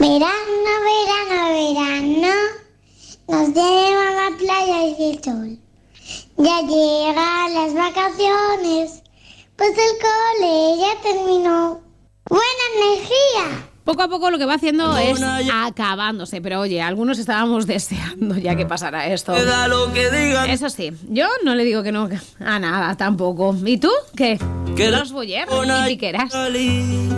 Verano, verano, verano, nos lleva a la playa y el sol. Ya llegan las vacaciones, pues el cole ya terminó. ¡Buena energía! Poco a poco lo que va haciendo es acabándose, pero oye, algunos estábamos deseando ya que pasara esto. Eso sí, yo no le digo que no a nada tampoco. ¿Y tú? ¿Qué? ¿Los boyer y piqueras?